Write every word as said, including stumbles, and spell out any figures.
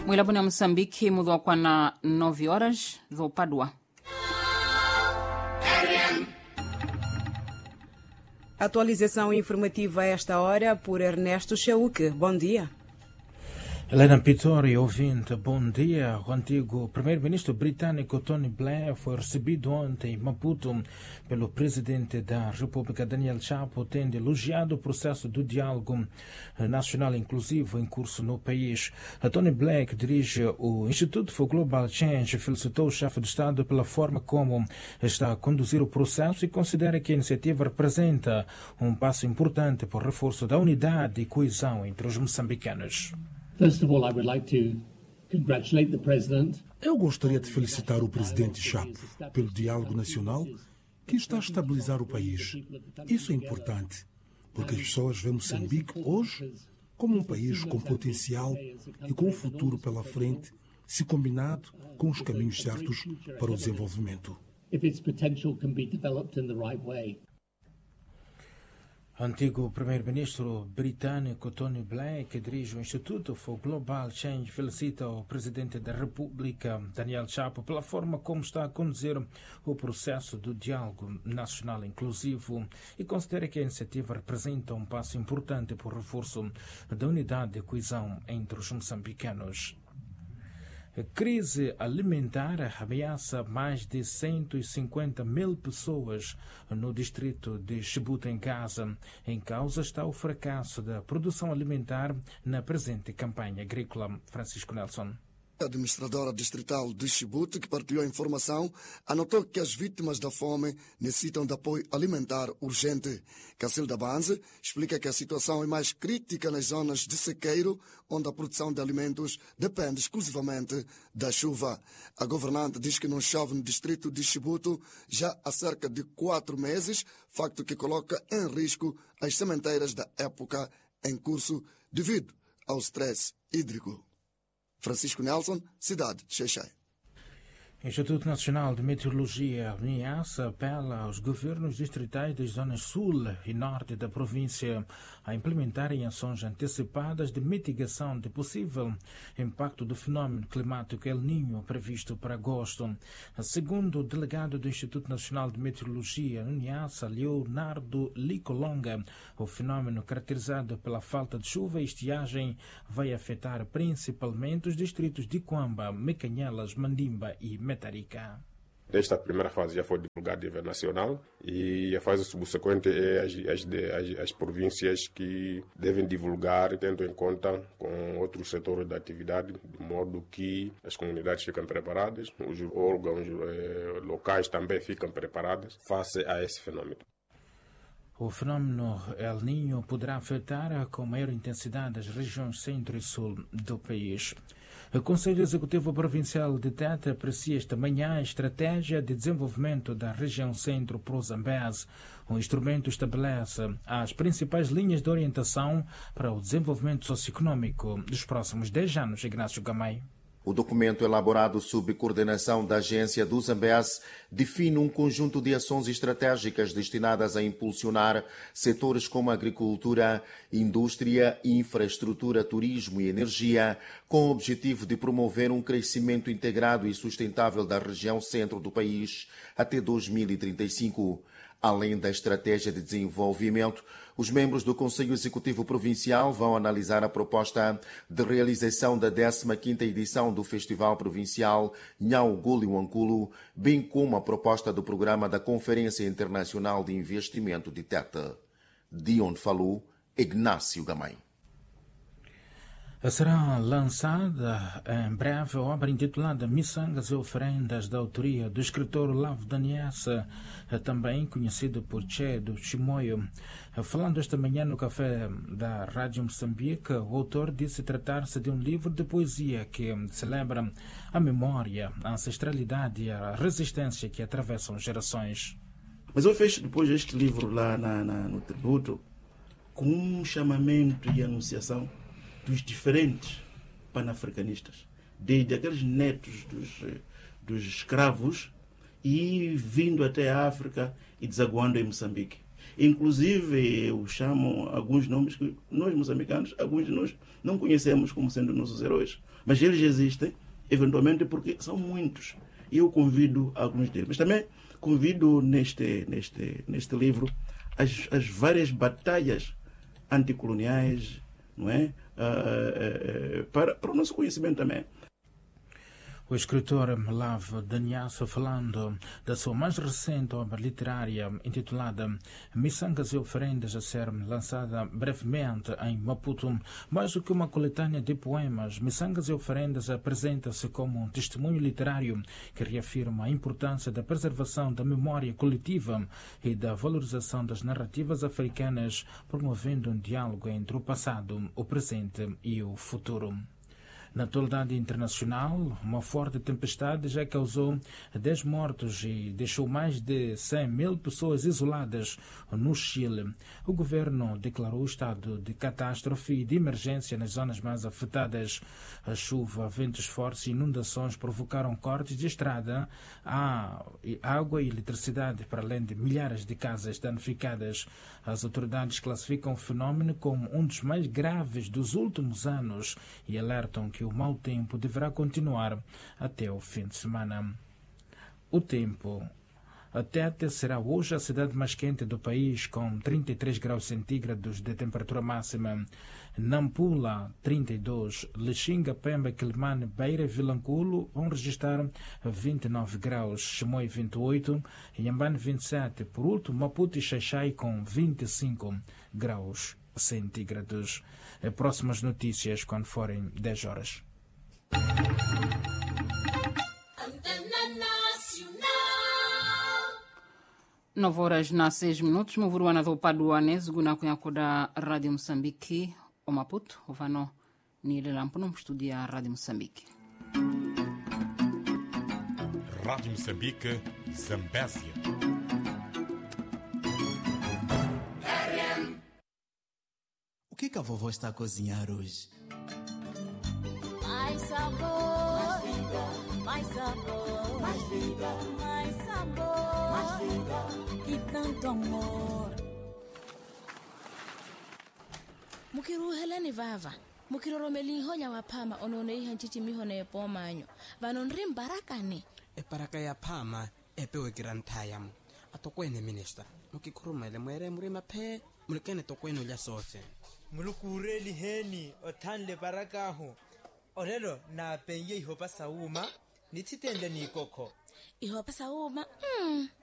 Mwilabuni ya Msambiki mudhwa kwa na nove horas do Padua. Atualização informativa a esta hora por Ernesto Chauque. Bom dia. Helena Pittori, ouvinte, bom dia. O antigo primeiro-ministro britânico Tony Blair foi recebido ontem em Maputo pelo presidente da República, Daniel Chapo, tendo elogiado o processo do diálogo nacional inclusivo em curso no país. Tony Blair, que dirige o Instituto for Global Change, felicitou o chefe de Estado pela forma como está a conduzir o processo e considera que a iniciativa representa um passo importante para o reforço da unidade e coesão entre os moçambicanos. First of all, I would like to congratulate the President. Eu gostaria de felicitar o presidente Chapo pelo diálogo nacional que está a estabilizar o país. Isso é importante, porque as pessoas veem Moçambique hoje como um país com potencial e com um futuro pela frente, se combinado com os caminhos certos para o desenvolvimento. If its potential can be developed in the right way. O antigo primeiro-ministro britânico Tony Blair, que dirige o Instituto for Global Change, felicita o presidente da República, Daniel Chapo, pela forma como está a conduzir o processo do diálogo nacional inclusivo e considera que a iniciativa representa um passo importante para o reforço da unidade e coesão entre os moçambicanos. A crise alimentar ameaça mais de cento e cinquenta mil pessoas no distrito de Chibouto, em Gaza. Em causa está o fracasso da produção alimentar na presente campanha agrícola. Francisco Nelson. A administradora distrital de Chibouto, que partilhou a informação, anotou que as vítimas da fome necessitam de apoio alimentar urgente. Cacilda Banze explica que a situação é mais crítica nas zonas de sequeiro, onde a produção de alimentos depende exclusivamente da chuva. A governante diz que não chove no distrito de Chibouto já há cerca de quatro meses, facto que coloca em risco as sementeiras da época em curso devido ao stress hídrico. Francisco Nelson, cidade de Xai-Xai. O Instituto Nacional de Meteorologia, NIAS, apela aos governos distritais das zonas sul e norte da província a implementarem ações antecipadas de mitigação de possível impacto do fenómeno climático El Niño previsto para agosto. Segundo o delegado do Instituto Nacional de Meteorologia, NIAS, Leonardo Licolonga, o fenómeno caracterizado pela falta de chuva e estiagem vai afetar principalmente os distritos de Cuamba, Mecanhelas, Mandimba e Metarica. Esta primeira fase já foi divulgada a nível nacional e a fase subsequente é as, as, as, as províncias que devem divulgar, tendo em conta com outros setores da atividade, de modo que as comunidades ficam preparadas, os órgãos eh, locais também ficam preparados face a esse fenômeno. O fenômeno El Niño poderá afetar com maior intensidade as regiões centro e sul do país. O Conselho Executivo Provincial de Tete aprecia esta manhã a estratégia de desenvolvimento da região centro para o Zambeze. O instrumento estabelece as principais linhas de orientação para o desenvolvimento socioeconômico dos próximos dez anos. Ignácio Gamay. O documento, elaborado sob coordenação da Agência do Zambeze, define um conjunto de ações estratégicas destinadas a impulsionar setores como agricultura, indústria, infraestrutura, turismo e energia, com o objetivo de promover um crescimento integrado e sustentável da região centro do país até dois mil e trinta e cinco. Além da estratégia de desenvolvimento, os membros do Conselho Executivo Provincial vão analisar a proposta de realização da décima quinta edição do Festival Provincial Nhau Guli Wankulo, bem como a proposta do programa da Conferência Internacional de Investimento de Tete. De onde falou Ignácio Gamay. Será lançada em breve a obra intitulada Missangas e Oferendas, da autoria do escritor Lavo Daniessa, também conhecido por Che do Chimoio. Falando esta manhã no café da Rádio Moçambique, o autor disse tratar-se de um livro de poesia que celebra a memória, a ancestralidade e a resistência que atravessam gerações. Mas eu fecho depois este livro lá na, na, no tributo com um chamamento e anunciação dos diferentes panafricanistas, desde aqueles netos dos, dos escravos e vindo até a África e desaguando em Moçambique. Inclusive, eu chamo alguns nomes que nós, moçambicanos, alguns de nós não conhecemos como sendo nossos heróis. Mas eles existem, eventualmente, porque são muitos. E eu convido alguns deles. Mas também convido neste, neste, neste livro as, as várias batalhas anticoloniais, não é? Uh, uh, uh, para, para o nosso conhecimento também. O escritor Malav Danhaso, falando da sua mais recente obra literária intitulada Missangas e Oferendas, a ser lançada brevemente em Maputo. Mais do que uma coletânea de poemas, Missangas e Oferendas apresenta-se como um testemunho literário que reafirma a importância da preservação da memória coletiva e da valorização das narrativas africanas, promovendo um diálogo entre o passado, o presente e o futuro. Na atualidade internacional, uma forte tempestade já causou dez mortos e deixou mais de cem mil pessoas isoladas no Chile. O governo declarou estado de catástrofe e de emergência nas zonas mais afetadas. A chuva, ventos fortes e inundações provocaram cortes de estrada, água e eletricidade, para além de milhares de casas danificadas. As autoridades classificam o fenômeno como um dos mais graves dos últimos anos e alertam que o mau tempo deverá continuar até o fim de semana. O tempo. A Tete será hoje a cidade mais quente do país, com trinta e três graus centígrados de temperatura máxima. Nampula, trinta e dois. Lixinga, Pemba, Quelimane, Beira e Vilanculo vão registrar vinte e nove graus. Chimoio, vinte e oito. Inhambane, vinte e sete. Por último, Maputo e Xaixai, com vinte e cinco graus centígrados. Próximas notícias quando forem dez horas. nove horas na seis minutos. Muvuruana do Paduane, Zuguna Cunhacoda, Rádio Moçambique, o Maputo, o Vano, Nile Lampono, estudia Rádio Moçambique. Rádio Moçambique, Zambésia. O que, que a vovó está a cozinhar hoje? Mais sabor, mais vida, mais sabor, mais vida, mais sabor, mais vida e tanto amor. Mukiru Helene vava, mukiru Romeli honya wapama onone hanchichi mihone pomanyo. Vanonrim barakani. E baraka ya pama epewe girantayam. Atokwene minister. Mukikurumele mwere murima pe mulekene tokwene ulya sote. Mulukureli heni othanle barakaho. Orelo na penye ihopa sauma nititende ni koko. Ihopa sauma? Mm.